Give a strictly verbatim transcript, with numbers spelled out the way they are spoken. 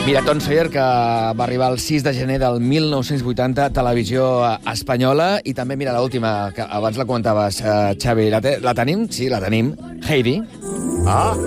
Mira, Tom Sawyer, que va arribar el sis de gener del mil nou-cents vuitanta, televisió espanyola, i també, mira, l'última, que abans la comentaves, uh, Xavi, la, te la tenim? Sí, la tenim. Heidi. Ah,